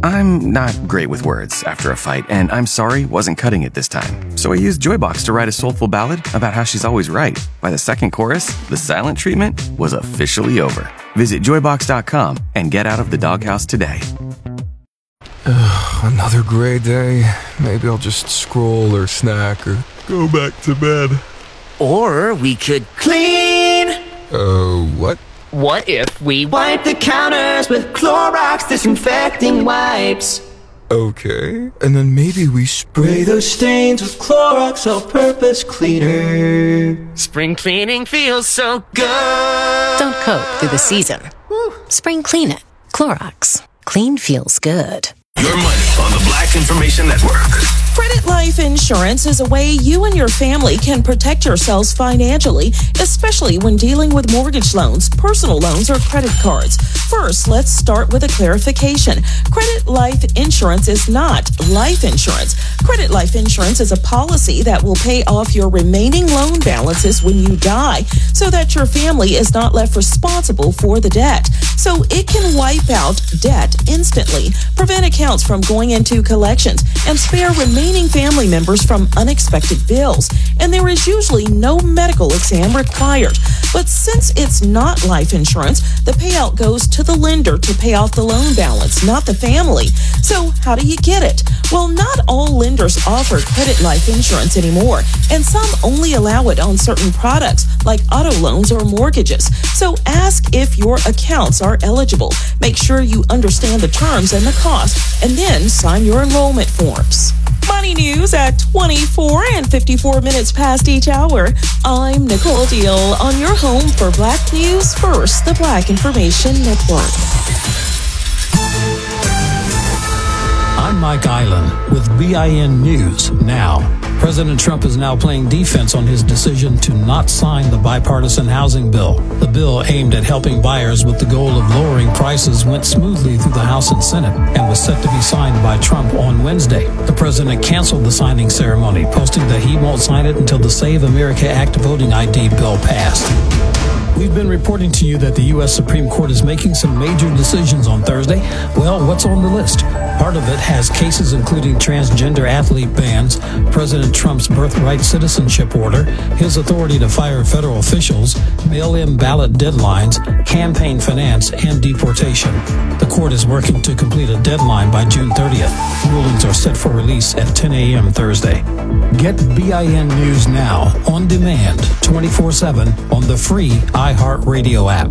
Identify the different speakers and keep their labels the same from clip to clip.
Speaker 1: I'm not great with words after a fight, and I'm sorry wasn't cutting it this time. So I used Joybox to write a soulful ballad about how she's always right. By the second chorus, the silent treatment was officially over. Visit joybox.com and get out of the doghouse today.
Speaker 2: Another gray day. Maybe I'll just scroll or snack or go back to bed.
Speaker 3: Or we could clean.
Speaker 2: What?
Speaker 3: What if we wipe the counters with Clorox disinfecting wipes?
Speaker 2: Okay, and then maybe we spray
Speaker 3: those stains with Clorox all-purpose cleaner. Spring cleaning feels so good.
Speaker 4: Don't cope through the season. Spring clean it. Clorox. Clean feels good.
Speaker 5: Your money on the Black Information Network.
Speaker 6: Credit Life Insurance is a way you and your family can protect yourselves financially, especially when dealing with mortgage loans, personal loans, or credit cards. First, let's start with a clarification. Credit Life Insurance is not life insurance. Credit Life Insurance is a policy that will pay off your remaining loan balances when you die, so that your family is not left responsible for the debt. So it can wipe out debt instantly, prevent accounts from going into collections, and spare remaining family members from unexpected bills. And there is usually no medical exam required. But since it's not life insurance, the payout goes to the lender to pay off the loan balance, not the family. So how do you get it? Well, not all lenders offer credit life insurance anymore, and some only allow it on certain products like auto loans or mortgages. So ask if your accounts are eligible. Make sure you understand the terms and the cost, and then sign your enrollment forms. Money news at 24 and 54 minutes past each hour. I'm Nicole Deal on your home for Black News First, the Black Information Network.
Speaker 7: I'm Mike Island with BIN News Now. President Trump is now playing defense on his decision to not sign the bipartisan housing bill. The bill aimed at helping buyers with the goal of lowering prices went smoothly through the House and Senate and was set to be signed by Trump on Wednesday. The president canceled the signing ceremony, posting that he won't sign it until the Save America Act voting ID bill passed. We've been reporting to you that the U.S. Supreme Court is making some major decisions on Thursday. Well, what's on the list? Part of it has cases including transgender athlete bans, President Trump's birthright citizenship order, his authority to fire federal officials, mail-in ballot deadlines, campaign finance, and deportation. The court is working to complete a deadline by June 30th. Rulings are set for release at 10 a.m. Thursday. Get BIN News Now on demand 24/7 on the free iHeartRadio app.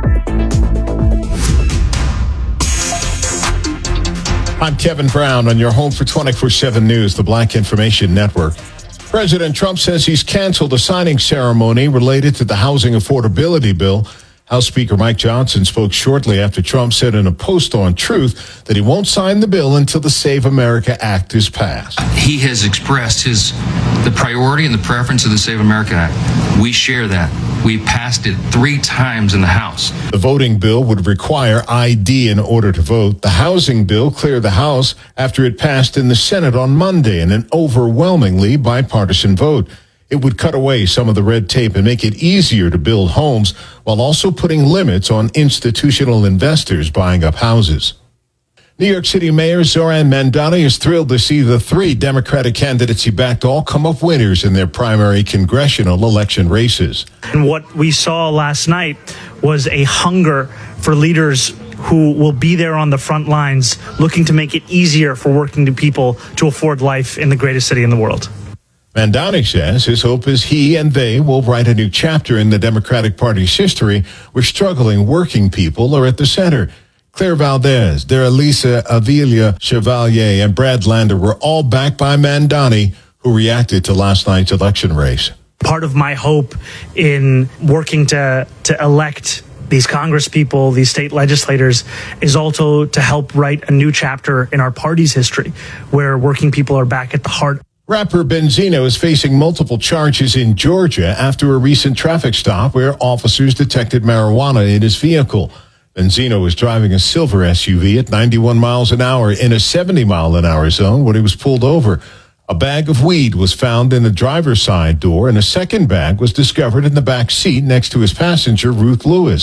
Speaker 8: I'm Kevin Brown on your home for 24/7 News, the Black Information Network. President Trump says he's canceled a signing ceremony related to the housing affordability bill. House Speaker Mike Johnson spoke shortly after Trump said in a post on Truth that he won't sign the bill until the Save America Act is passed.
Speaker 9: He has expressed the priority and the preference of the Save America Act. We share that. We passed it 3 times in the House.
Speaker 8: The voting bill would require ID in order to vote. The housing bill cleared the House after it passed in the Senate on Monday in an overwhelmingly bipartisan vote. It would cut away some of the red tape and make it easier to build homes while also putting limits on institutional investors buying up houses. New York City Mayor Zoran Mandani is thrilled to see the 3 Democratic candidates he backed all come up winners in their primary congressional election races.
Speaker 10: And what we saw last night was a hunger for leaders who will be there on the front lines, looking to make it easier for working people to afford life in the greatest city in the world.
Speaker 8: Mandani says his hope is he and they will write a new chapter in the Democratic Party's history where struggling working people are at the center. Claire Valdez, Daralisa Avila Chevalier, and Brad Lander were all backed by Mandani, who reacted to last night's election race.
Speaker 10: Part of my hope in working to elect these Congress people, these state legislators, is also to help write a new chapter in our party's history where working people are back at the heart.
Speaker 8: Rapper Benzino is facing multiple charges in Georgia after a recent traffic stop where officers detected marijuana in his vehicle. Benzino was driving a silver SUV at 91 miles an hour in a 70-mile-an-hour zone when he was pulled over. A bag of weed was found in the driver's side door, and a second bag was discovered in the back seat next to his passenger, Ruth Lewis.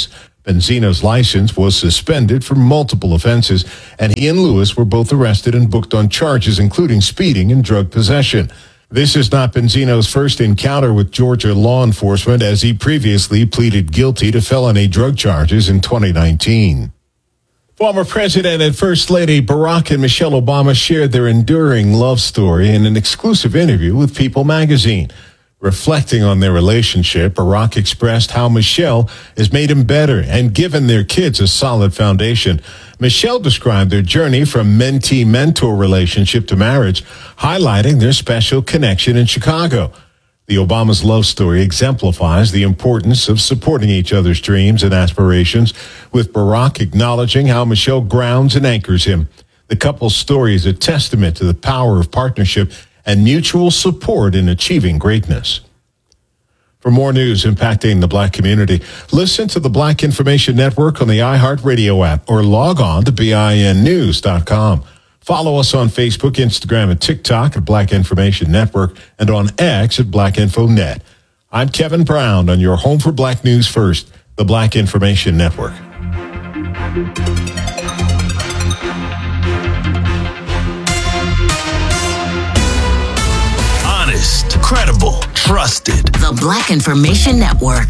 Speaker 8: Benzino's license was suspended for multiple offenses, and he and Lewis were both arrested and booked on charges including speeding and drug possession. This is not Benzino's first encounter with Georgia law enforcement, as he previously pleaded guilty to felony drug charges in 2019. Former President and First Lady Barack and Michelle Obama shared their enduring love story in an exclusive interview with People magazine. Reflecting on their relationship, Barack expressed how Michelle has made him better and given their kids a solid foundation. Michelle described their journey from mentee-mentor relationship to marriage, highlighting their special connection in Chicago. The Obama's love story exemplifies the importance of supporting each other's dreams and aspirations, with Barack acknowledging how Michelle grounds and anchors him. The couple's story is a testament to the power of partnership and mutual support in achieving greatness. For more news impacting the Black community, listen to the Black Information Network on the iHeartRadio app or log on to BINnews.com. Follow us on Facebook, Instagram, and TikTok at Black Information Network and on X at BlackInfoNet. I'm Kevin Brown on your home for Black News First, the Black Information Network.
Speaker 5: Honest, credible, trusted.
Speaker 4: The Black Information Network.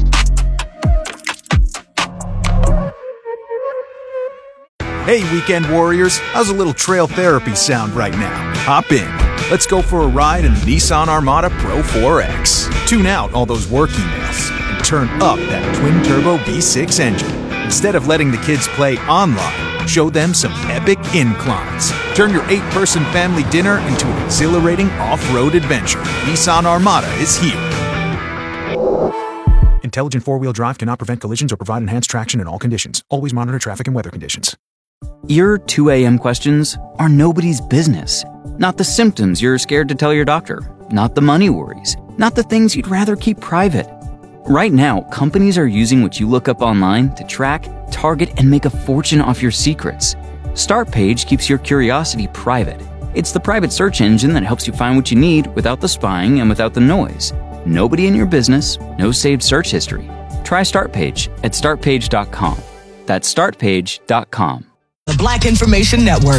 Speaker 11: Hey, weekend warriors, how's a little trail therapy sound right now? Hop in. Let's go for a ride in the Nissan Armada Pro 4X. Tune out all those work emails and turn up that twin-turbo V6 engine. Instead of letting the kids play online, show them some epic inclines. Turn your 8-person family dinner into an exhilarating off-road adventure. Nissan Armada is here. Intelligent four-wheel drive cannot prevent collisions or provide enhanced traction in all conditions. Always monitor traffic and weather conditions.
Speaker 12: Your 2 a.m. questions are nobody's business. Not the symptoms you're scared to tell your doctor. Not the money worries. Not the things you'd rather keep private. Right now, companies are using what you look up online to track, target, and make a fortune off your secrets. Startpage keeps your curiosity private. It's the private search engine that helps you find what you need without the spying and without the noise. Nobody in your business, no saved search history. Try Startpage at startpage.com. That's startpage.com.
Speaker 13: The Black Information Network.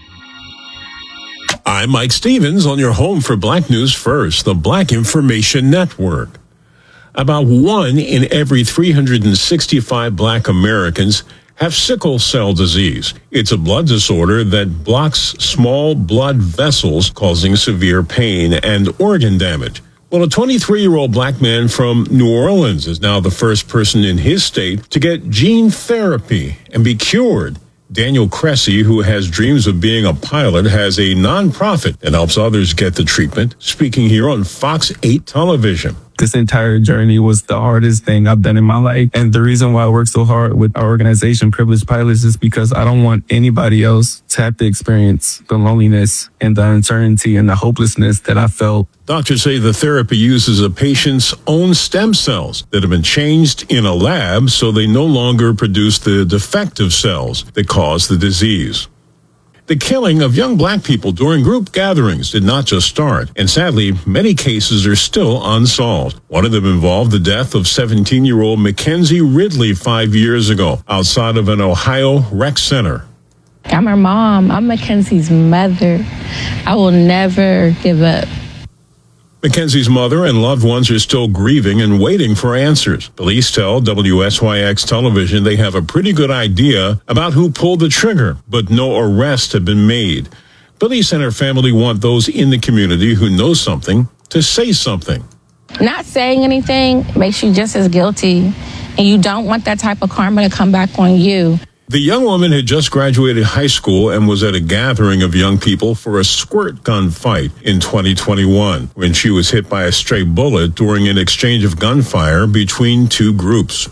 Speaker 14: I'm Mike Stevens on your home for Black News First, the Black Information Network. About 1 in every 365 Black Americans have sickle cell disease. It's a blood disorder that blocks small blood vessels, causing severe pain and organ damage. Well, a 23-year-old Black man from New Orleans is now the first person in his state to get gene therapy and be cured. Daniel Cressy, who has dreams of being a pilot, has a nonprofit that helps others get the treatment, speaking here on Fox 8 television.
Speaker 15: This entire journey was the hardest thing I've done in my life. And the reason why I work so hard with our organization, Privileged Pilots, is because I don't want anybody else to have to experience the loneliness and the uncertainty and the hopelessness that I felt.
Speaker 14: Doctors say the therapy uses a patient's own stem cells that have been changed in a lab so they no longer produce the defective cells that cause the disease. The killing of young Black people during group gatherings did not just start, and sadly, many cases are still unsolved. One of them involved the death of 17-year-old Mackenzie Ridley 5 years ago outside of an Ohio rec center.
Speaker 16: I'm her mom. I'm Mackenzie's mother. I will never give up.
Speaker 14: Mackenzie's mother and loved ones are still grieving and waiting for answers. Police tell WSYX television they have a pretty good idea about who pulled the trigger, but no arrests have been made. Police and her family want those in the community who know something to say something.
Speaker 16: Not saying anything makes you just as guilty, and you don't want that type of karma to come back on you.
Speaker 14: The young woman had just graduated high school and was at a gathering of young people for a squirt gun fight in 2021 when she was hit by a stray bullet during an exchange of gunfire between two groups.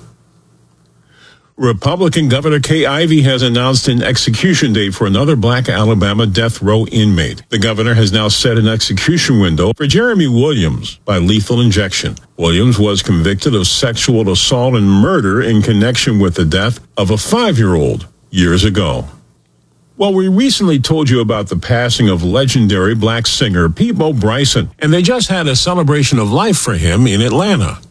Speaker 14: Republican Governor Kay Ivey has announced an execution date for another Black Alabama death row inmate. The governor has now set an execution window for Jeremy Williams by lethal injection. Williams was convicted of sexual assault and murder in connection with the death of a 5-year-old years ago. Well, we recently told you about the passing of legendary Black singer Peabo Bryson, and they just had a celebration of life for him in Atlanta.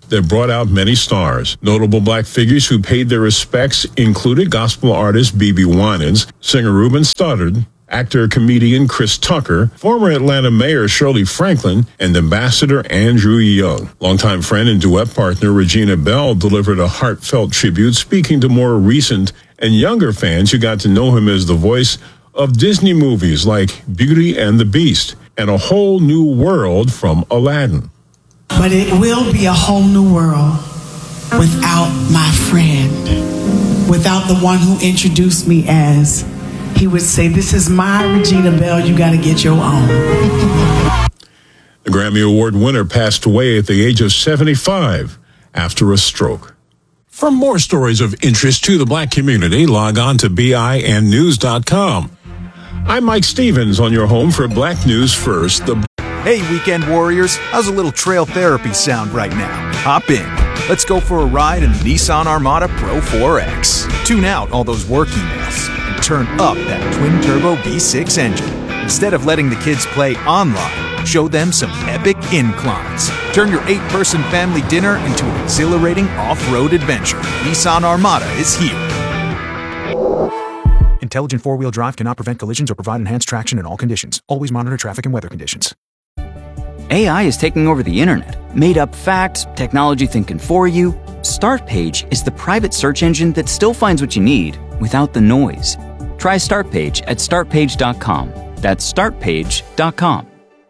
Speaker 14: that brought out many stars. Notable black figures who paid their respects included gospel artist BeBe Winans, singer Ruben Studdard, actor-comedian Chris Tucker, former Atlanta Mayor Shirley Franklin, and Ambassador Andrew Young. Longtime friend and duet partner Regina Bell delivered a heartfelt tribute, speaking to more recent and younger fans who got to know him as the voice of Disney movies like Beauty and the Beast and A Whole New World from Aladdin.
Speaker 17: But it will be a whole new world without my friend, without the one who introduced me as, he would say, this is my Regina Bell, you got to get your own.
Speaker 14: The Grammy Award winner passed away at the age of 75 after a stroke. For more stories of interest to the black community, log on to BINnews.com. I'm Mike Stevens on your home for Black News First.
Speaker 11: Hey, weekend warriors, how's a little trail therapy sound right now? Hop in. Let's go for a ride in the Nissan Armada Pro 4X. Tune out all those work emails and turn up that twin-turbo V6 engine. Instead of letting the kids play online, show them some epic inclines. Turn your 8-person family dinner into an exhilarating off-road adventure. Nissan Armada is here. Intelligent four-wheel drive cannot prevent collisions or provide enhanced traction in all conditions. Always monitor traffic and weather conditions.
Speaker 12: AI is taking over the internet. Made up facts, technology thinking for you. Startpage is the private search engine that still finds what you need without the noise. Try Startpage at startpage.com. That's startpage.com.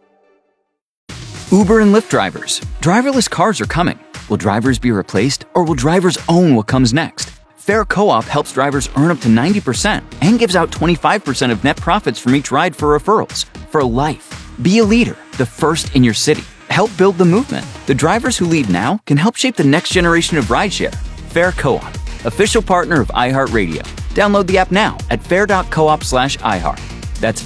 Speaker 12: Uber and Lyft drivers. Driverless cars are coming. Will drivers be replaced, or will drivers own what comes next? Fair Co-op helps drivers earn up to 90% and gives out 25% of net profits from each ride for referrals. For life. Be a leader, the first in your city. Help build the movement. The drivers who lead now can help shape the next generation of rideshare. Fair Co-op, official partner of iHeartRadio. Download the app now at fair.coop/iHeart. That's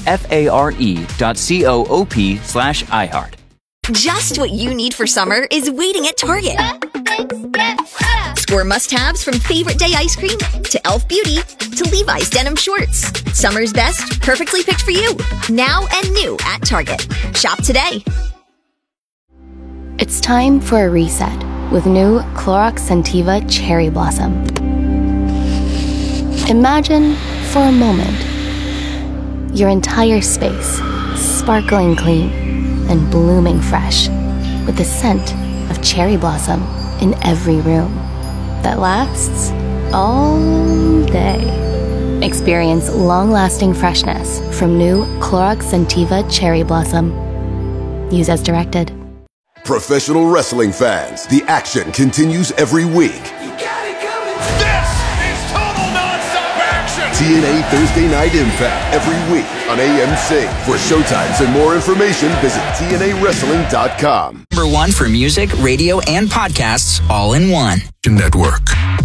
Speaker 12: FARE.coop/iHeart.
Speaker 18: Just what you need for summer is waiting at Target. Score must-haves from Favorite Day ice cream to Elf Beauty to Levi's denim shorts. Summer's best, perfectly picked for you. Now and new at Target. Shop today.
Speaker 19: It's time for a reset with new Clorox Scentiva Cherry Blossom. Imagine, for a moment, your entire space sparkling clean and blooming fresh with the scent of cherry blossom in every room that lasts all day. Experience long-lasting freshness from new Clorox Scentiva Cherry Blossom. Use as directed.
Speaker 20: Professional wrestling fans, the action continues every week. TNA Thursday Night Impact every week on AMC. For showtimes and more information, visit TNAWrestling.com.
Speaker 13: Number one for music, radio, and podcasts all in one.
Speaker 5: Network.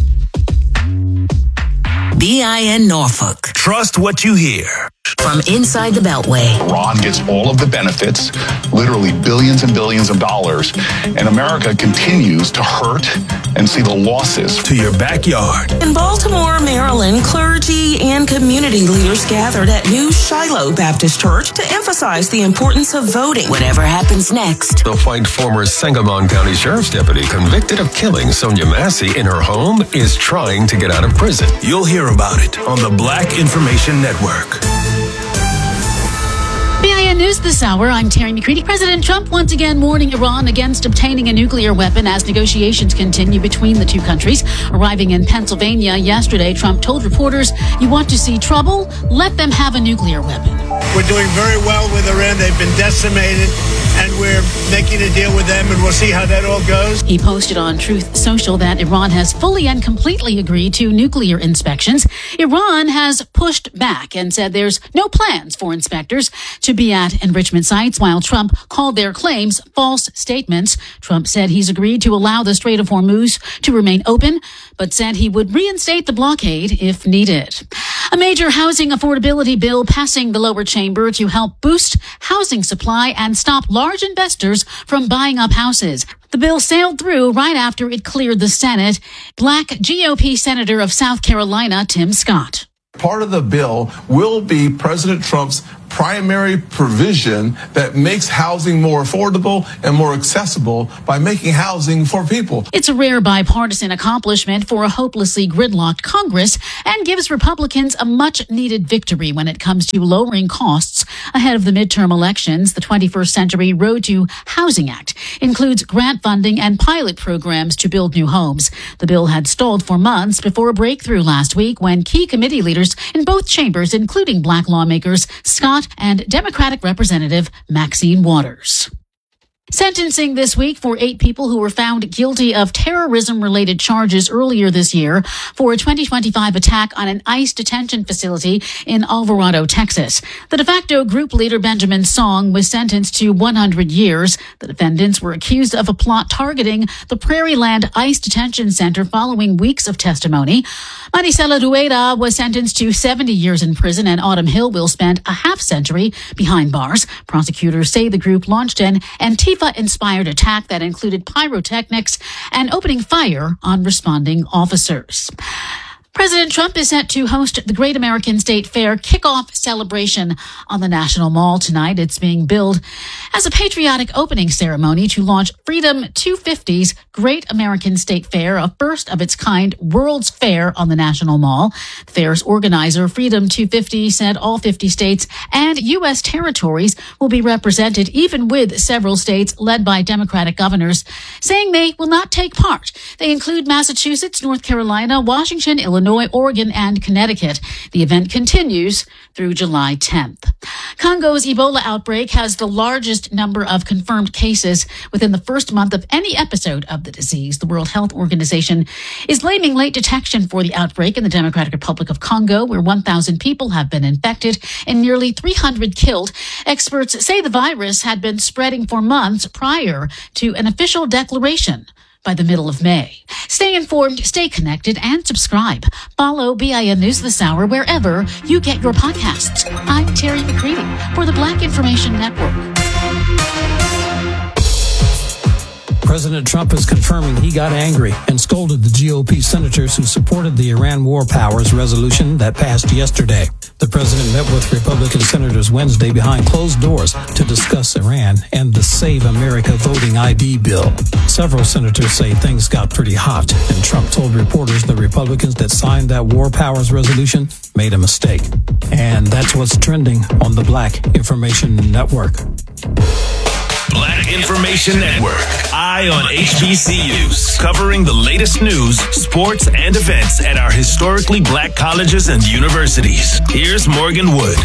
Speaker 13: BIN Norfolk.
Speaker 5: Trust what you hear.
Speaker 13: From inside the Beltway.
Speaker 21: Iran gets all of the benefits, literally billions and billions of dollars, and America continues to hurt and see the losses.
Speaker 5: To your backyard.
Speaker 6: In Baltimore, Maryland, clergy and community leaders gathered at New Shiloh Baptist Church to emphasize the importance of voting.
Speaker 13: Whatever happens next.
Speaker 22: The white former Sangamon County Sheriff's deputy convicted of killing Sonia Massey in her home is trying to get out of prison.
Speaker 5: You'll hear about it on the Black Information Network.
Speaker 23: BIN News this hour. I'm Terry McCready. President Trump once again warning Iran against obtaining a nuclear weapon as negotiations continue between the two countries. Arriving in Pennsylvania yesterday, Trump told reporters, "You want to see trouble? Let them have a nuclear weapon."
Speaker 24: We're doing very well with Iran. They've been decimated, and we're making a deal with them, and we'll see how that all goes.
Speaker 23: He posted on Truth Social that Iran has fully and completely agreed to nuclear inspections. Iran has pushed back and said there's no plans for inspectors to be at enrichment sites, while Trump called their claims false statements. Trump said he's agreed to allow the Strait of Hormuz to remain open, but said he would reinstate the blockade if needed. A major housing affordability bill passing the lower chamber to help boost housing supply and stop large investors from buying up houses. The bill sailed through right after it cleared the Senate. Black GOP Senator of South Carolina, Tim Scott.
Speaker 25: Part of the bill will be President Trump's
Speaker 1: primary provision that makes housing more affordable and more accessible by making housing for people.
Speaker 23: It's a rare bipartisan accomplishment for a hopelessly gridlocked Congress and gives Republicans a much-needed victory when it comes to lowering costs ahead of the midterm elections. The 21st Century Road to Housing Act includes grant funding and pilot programs to build new homes. The bill had stalled for months before a breakthrough last week when key committee leaders in both chambers, including Black lawmakers Scott and Democratic Representative Maxine Waters. Sentencing this week for 8 people who were found guilty of terrorism-related charges earlier this year for a 2025 attack on an ICE detention facility in Alvarado, Texas. The de facto group leader Benjamin Song was sentenced to 100 years. The defendants were accused of a plot targeting the Prairieland ICE Detention Center following weeks of testimony. Maricela Rueda was sentenced to 70 years in prison, and Autumn Hill will spend a half-century behind bars. Prosecutors say the group launched an Antifa-inspired attack that included pyrotechnics and opening fire on responding officers. President Trump is set to host the Great American State Fair kickoff celebration on the National Mall tonight. It's being billed as a patriotic opening ceremony to launch Freedom 250's Great American State Fair, a first-of-its-kind World's Fair on the National Mall. The fair's organizer, Freedom 250, said all 50 states and U.S. territories will be represented, even with several states led by Democratic governors saying they will not take part. They include Massachusetts, North Carolina, Washington, Illinois, Oregon, and Connecticut. The event continues through July 10th. Congo's Ebola outbreak has the largest number of confirmed cases within the first month of any episode of the disease. The World Health Organization is blaming late detection for the outbreak in the Democratic Republic of Congo, where 1,000 people have been infected and nearly 300 killed. Experts say the virus had been spreading for months prior to an official declaration by the middle of May. Stay informed, stay connected, and subscribe. Follow BIN News This Hour wherever you get your podcasts. I'm Terry McCready for the Black Information Network.
Speaker 2: President Trump is confirming he got angry and scolded the GOP senators who supported the Iran War Powers resolution that passed yesterday. The president met with Republican senators Wednesday behind closed doors to discuss Iran and the Save America Voting ID bill. Several senators say things got pretty hot, and Trump told reporters the Republicans that signed that War Powers resolution made a mistake. And that's what's trending on the Black Information Network.
Speaker 5: Black Information Network. Eye on HBCUs. Covering the latest news, sports, and events at our historically black colleges and universities. Here's Morgan Wood.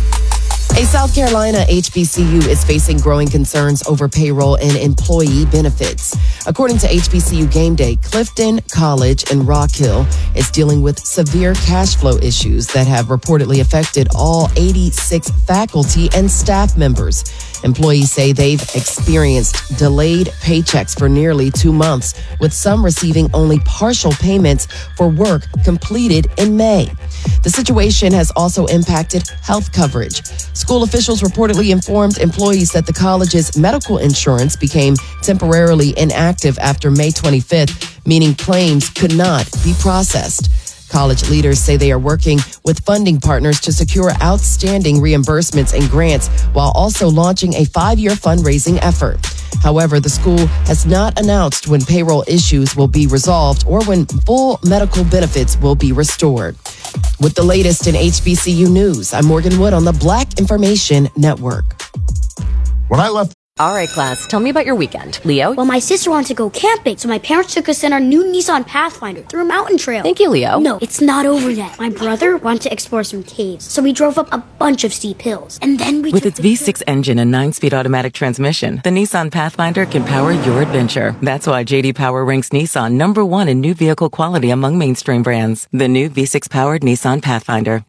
Speaker 3: A South Carolina HBCU is facing growing concerns over payroll and employee benefits. According to HBCU Game Day, Clifton College in Rock Hill is dealing with severe cash flow issues that have reportedly affected all 86 faculty and staff members. Employees say they've experienced delayed paychecks for nearly 2 months, with some receiving only partial payments for work completed in May. The situation has also impacted health coverage. School officials reportedly informed employees that the college's medical insurance became temporarily inactive after May 25th, meaning claims could not be processed. College leaders say they are working with funding partners to secure outstanding reimbursements and grants while also launching a 5-year fundraising effort. However, the school has not announced when payroll issues will be resolved or when full medical benefits will be restored. With the latest in HBCU news, I'm Morgan Wood on the Black Information Network.
Speaker 7: When I left...
Speaker 25: All right, class, tell me about your weekend. Leo?
Speaker 26: Well, my sister wanted to go camping, so my parents took us in our new Nissan Pathfinder through a mountain trail.
Speaker 25: Thank you, Leo.
Speaker 26: No, it's not over yet. My brother wanted to explore some caves, so we drove up a bunch of steep hills. And then we
Speaker 25: With its V6 engine and 9-speed automatic transmission, the Nissan Pathfinder can power your adventure. That's why J.D. Power ranks Nissan #1 in new vehicle quality among mainstream brands. The new V6-powered Nissan Pathfinder.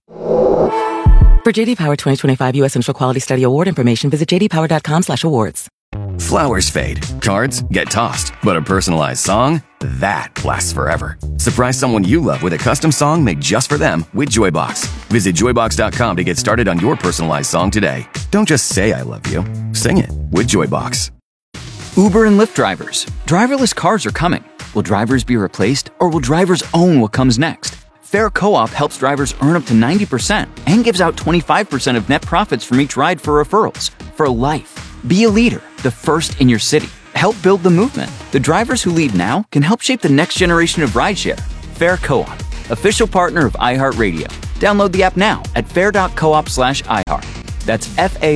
Speaker 25: For J.D. Power 2025 U.S. Central Quality Study Award information, visit jdpower.com/awards.
Speaker 27: Flowers fade, cards get tossed, but a personalized song, that lasts forever. Surprise someone you love with a custom song made just for them with Joybox. Visit joybox.com to get started on your personalized song today. Don't just say I love you, sing it with Joybox.
Speaker 12: Uber and Lyft drivers. Driverless cars are coming. Will drivers be replaced, or will drivers own what comes next? Fair Co-op helps drivers earn up to 90% and gives out 25% of net profits from each ride for referrals for life. Be a leader, the first in your city. Help build the movement. The drivers who lead now can help shape the next generation of rideshare. Fair Co-op, official partner of iHeartRadio. Download the app now at fair.coop/iHeart. That's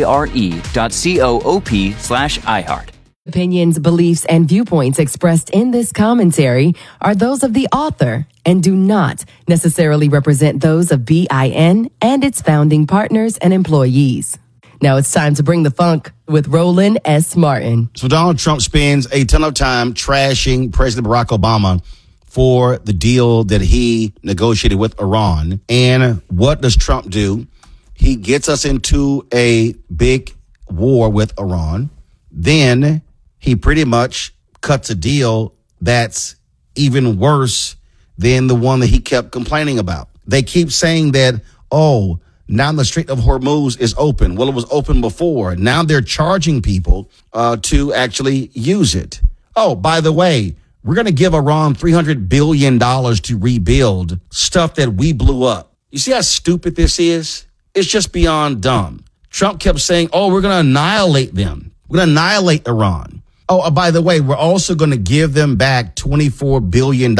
Speaker 12: FARE.coop/iHeart.
Speaker 3: Opinions, beliefs, and viewpoints expressed in this commentary are those of the author and do not necessarily represent those of BIN and its founding partners and employees. Now it's time to bring the funk with Roland S. Martin.
Speaker 4: So Donald Trump spends a ton of time trashing President Barack Obama for the deal that he negotiated with Iran. And what does Trump do? He gets us into a big war with Iran. Then he pretty much cuts a deal that's even worse than the one that he kept complaining about. They keep saying that, oh, now the Strait of Hormuz is open. Well, it was open before. Now they're charging people to actually use it. Oh, by the way, we're going to give Iran $300 billion to rebuild stuff that we blew up. You see how stupid this is? It's just beyond dumb. Trump kept saying, oh, we're going to annihilate them. We're going to annihilate Iran. Oh, by the way, we're also going to give them back $24 billion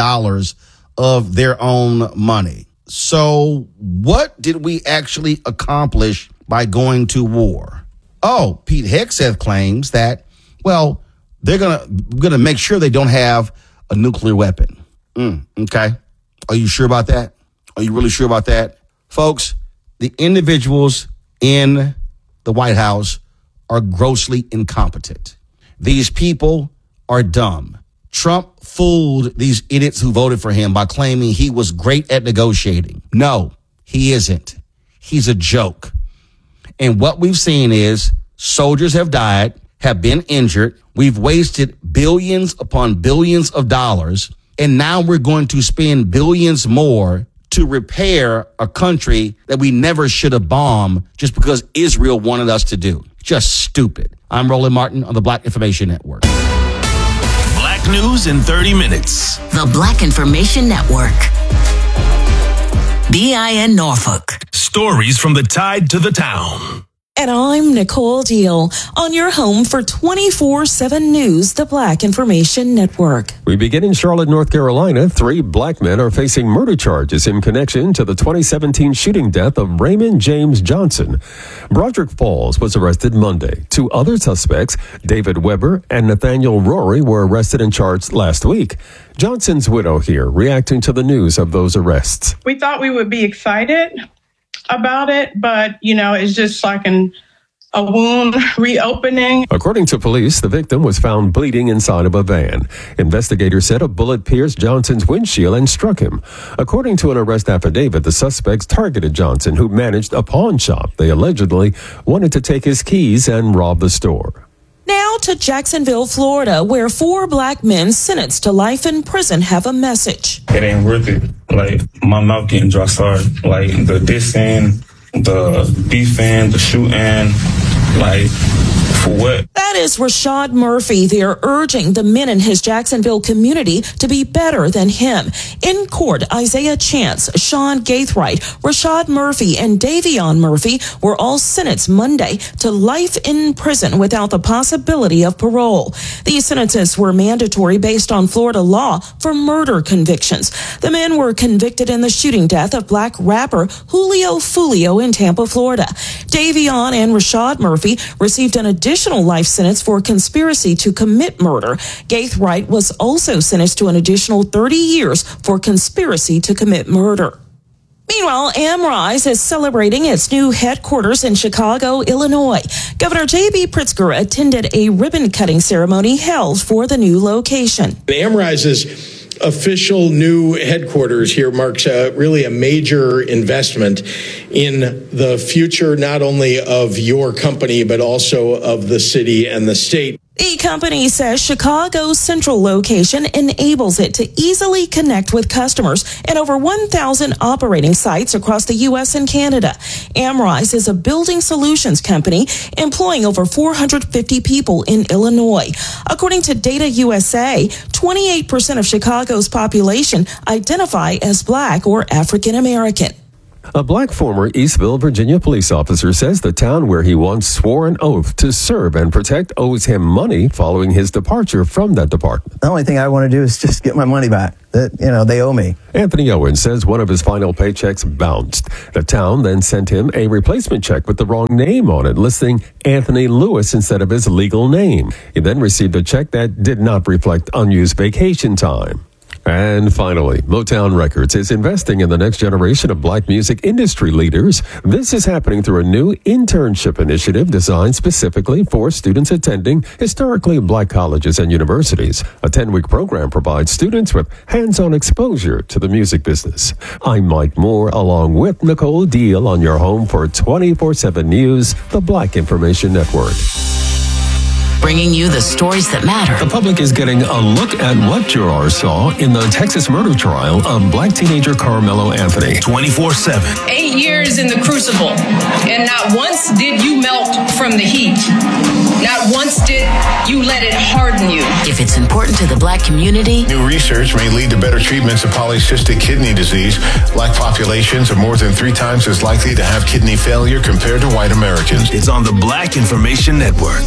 Speaker 4: of their own money. So what did we actually accomplish by going to war? Oh, Pete Hegseth claims that, well, they're going to make sure they don't have a nuclear weapon. Okay. Are you sure about that? Are you really sure about that? Folks, the individuals in the White House are grossly incompetent. These people are dumb. Trump fooled these idiots who voted for him by claiming he was great at negotiating. No, he isn't. He's a joke. And what we've seen is soldiers have died, have been injured. We've wasted billions upon billions of dollars. And now we're going to spend billions more to repair a country that we never should have bombed just because Israel wanted us to do. Just stupid. I'm Roland Martin on the Black Information Network.
Speaker 5: Black news in 30 minutes.
Speaker 8: The Black Information Network. BIN Norfolk.
Speaker 5: Stories from the tide to the town.
Speaker 6: And I'm Nicole Deal on your home for 24/7 News, the Black Information Network.
Speaker 22: We begin in Charlotte, North Carolina. 3 black men are facing murder charges in connection to the 2017 shooting death of Raymond James Johnson. Broderick Falls was arrested Monday. 2 other suspects, David Weber and Nathaniel Rory, were arrested and charged last week. Johnson's widow here reacting to the news of those arrests.
Speaker 9: We thought we would be excited about it, but, it's just like a wound reopening.
Speaker 22: According to police, the victim was found bleeding inside of a van. Investigators said a bullet pierced Johnson's windshield and struck him. According to an arrest affidavit, the suspects targeted Johnson, who managed a pawn shop. They allegedly wanted to take his keys and rob the store.
Speaker 6: Now to Jacksonville, Florida, where 4 black men sentenced to life in prison have a message.
Speaker 10: It ain't worth it. Like, my mouth getting dry started. Like, the dissing, the beefing, the shooting, like, for what?
Speaker 6: That is Rashad Murphy. They're urging the men in his Jacksonville community to be better than him. In court, Isaiah Chance, Sean Gaithright, Rashad Murphy, and Davion Murphy were all sentenced Monday to life in prison without the possibility of parole. These sentences were mandatory based on Florida law for murder convictions. The men were convicted in the shooting death of black rapper Julio Fulio in Tampa, Florida. Davion and Rashad Murphy received an additional life sentence for conspiracy to commit murder. Gaithright was also sentenced to an additional 30 years for conspiracy to commit murder. Meanwhile, AmRise is celebrating its new headquarters in Chicago, Illinois. Governor J.B. Pritzker attended a ribbon-cutting ceremony held for the new location.
Speaker 15: AmRise's official new headquarters here marks really a major investment in the future, not only of your company, but also of the city and the state.
Speaker 6: The company says Chicago's central location enables it to easily connect with customers at over 1,000 operating sites across the U.S. and Canada. Amrise is a building solutions company employing over 450 people in Illinois. According to Data USA, 28% of Chicago's population identify as Black or African American.
Speaker 22: A black former Eastville, Virginia police officer says the town where he once swore an oath to serve and protect owes him money following his departure from that department.
Speaker 11: The only thing I want to do is just get my money back. They owe me.
Speaker 22: Anthony Owens says one of his final paychecks bounced. The town then sent him a replacement check with the wrong name on it, listing Anthony Lewis instead of his legal name. He then received a check that did not reflect unused vacation time. And finally, Motown Records is investing in the next generation of black music industry leaders. This is happening through a new internship initiative designed specifically for students attending historically black colleges and universities. A 10-week program provides students with hands-on exposure to the music business. I'm Mike Moore, along with Nicole Deal, on your home for 24/7 News, the Black Information Network.
Speaker 8: Bringing you the stories that matter.
Speaker 22: The public is getting a look at what jurors saw in the Texas murder trial of black teenager Carmelo Anthony.
Speaker 5: 24/7.
Speaker 14: 8 years in the crucible, and not once did you melt from the heat. Not once did you let it harden you.
Speaker 8: If it's important to the black community,
Speaker 16: new research may lead to better treatments of polycystic kidney disease. Black populations are more than 3 times as likely to have kidney failure compared to white Americans.
Speaker 5: It's on the Black Information Network.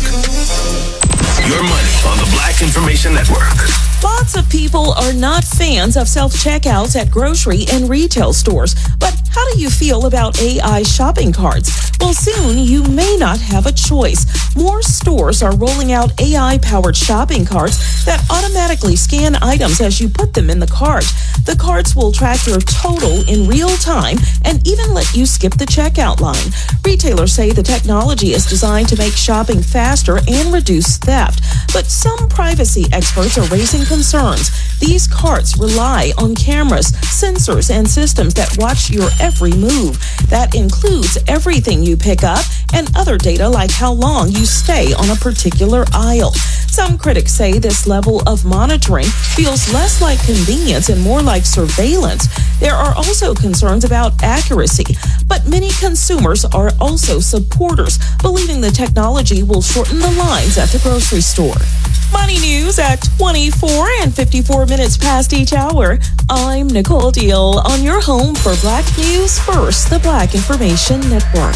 Speaker 5: Your money on the Black Information Network.
Speaker 6: Lots of people are not fans of self-checkouts at grocery and retail stores. But how do you feel about AI shopping carts? Well, soon you may not have a choice. More stores are rolling out AI-powered shopping carts that automatically scan items as you put them in the cart. The carts will track your total in real time and even let you skip the checkout line. Retailers say the technology is designed to make shopping faster and reduce theft. But some privacy experts are raising concerns. These carts rely on cameras, sensors, and systems that watch your every move. That includes everything you pick up and other data like how long you stay on a particular aisle. Some critics say this level of monitoring feels less like convenience and more like surveillance. There are also concerns about accuracy, but many consumers are also supporters, believing the technology will shorten the lines at the grocery store. Money news at 24 and 54 minutes past each hour. I'm Nicole Deal on your home for Black News First, the Black Information Network.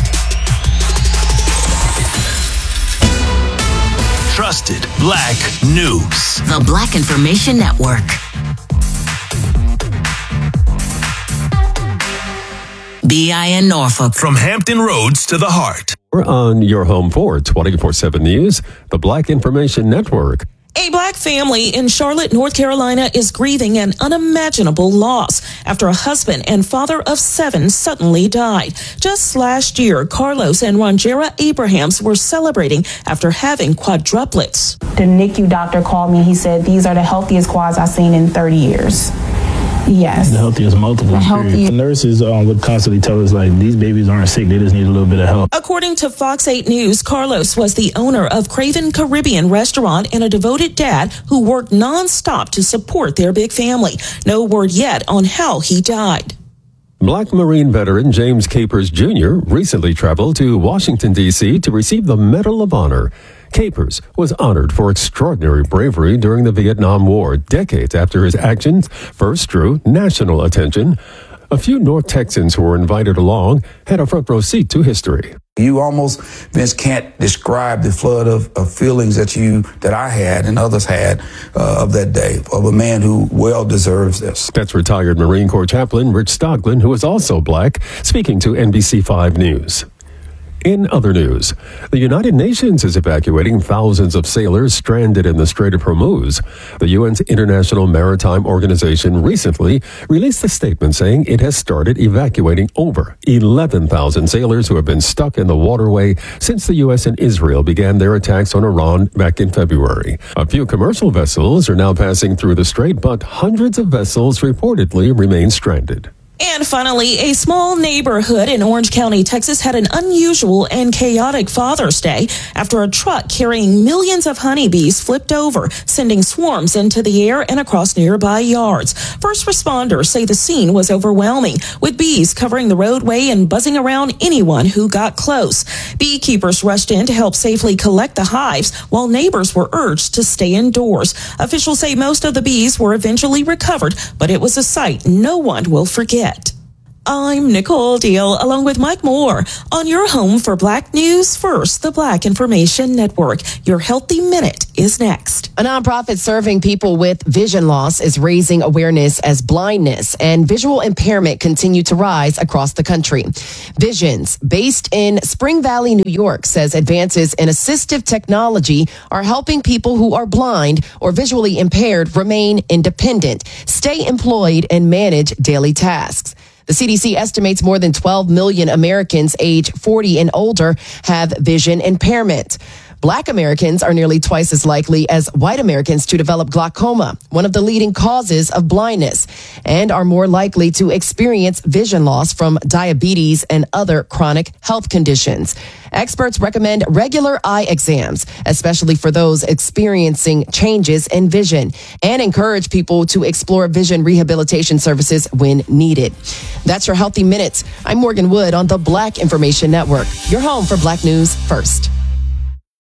Speaker 5: Trusted Black News.
Speaker 8: The Black Information Network. BIN Norfolk.
Speaker 5: From Hampton Roads to the heart.
Speaker 22: We're on your home for 24/7 News, the Black Information Network.
Speaker 6: A black family in Charlotte, North Carolina is grieving an unimaginable loss after a husband and father of 7 suddenly died. Just last year, Carlos and Ranjera Abrahams were celebrating after having quadruplets.
Speaker 17: The NICU doctor called me. He said, these are the healthiest quads I've seen in 30 years. Yes.
Speaker 10: The healthiest multiple. The nurses would constantly tell us, like, these babies aren't sick. They just need a little bit of help.
Speaker 6: According to Fox 8 News, Carlos was the owner of Craven Caribbean Restaurant and a devoted dad who worked nonstop to support their big family. No word yet on how he died.
Speaker 22: Black Marine veteran James Capers Jr. recently traveled to Washington, D.C. to receive the Medal of Honor. Capers was honored for extraordinary bravery during the Vietnam War, decades after his actions first drew national attention. A few North Texans who were invited along had a front row seat to history.
Speaker 18: You almost, Vince, can't describe the flood of feelings that I had and others had of that day, of a man who well deserves this.
Speaker 22: That's retired Marine Corps Chaplain Rich Stoglin, who is also black, speaking to NBC5 News. In other news, the United Nations is evacuating thousands of sailors stranded in the Strait of Hormuz. The UN's International Maritime Organization recently released a statement saying it has started evacuating over 11,000 sailors who have been stuck in the waterway since the U.S. and Israel began their attacks on Iran back in February. A few commercial vessels are now passing through the strait, but hundreds of vessels reportedly remain stranded.
Speaker 6: And finally, a small neighborhood in Orange County, Texas had an unusual and chaotic Father's Day after a truck carrying millions of honeybees flipped over, sending swarms into the air and across nearby yards. First responders say the scene was overwhelming, with bees covering the roadway and buzzing around anyone who got close. Beekeepers rushed in to help safely collect the hives, while neighbors were urged to stay indoors. Officials say most of the bees were eventually recovered, but it was a sight no one will forget. I'm Nicole Deal, along with Mike Moore, on your home for Black News First, the Black Information Network. Your Healthy Minute is next.
Speaker 3: A nonprofit serving people with vision loss is raising awareness as blindness and visual impairment continue to rise across the country. Visions, based in Spring Valley, New York, says advances in assistive technology are helping people who are blind or visually impaired remain independent, stay employed, and manage daily tasks. The CDC estimates more than 12 million Americans age 40 and older have vision impairment. Black Americans are nearly twice as likely as white Americans to develop glaucoma, one of the leading causes of blindness, and are more likely to experience vision loss from diabetes and other chronic health conditions. Experts recommend regular eye exams, especially for those experiencing changes in vision, and encourage people to explore vision rehabilitation services when needed. That's your Healthy Minutes. I'm Morgan Wood on the Black Information Network, your home for Black News First.